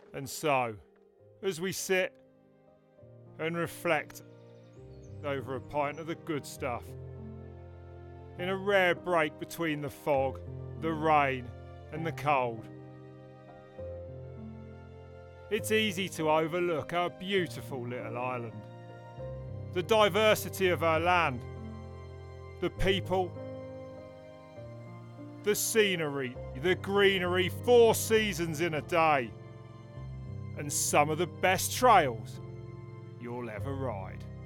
And so, as we sit and reflect over a pint of the good stuff, in a rare break between the fog, the rain and the cold, it's easy to overlook our beautiful little island, the diversity of our land, the people, the scenery, the greenery, 4 seasons in a day, and some of the best trails you'll ever ride.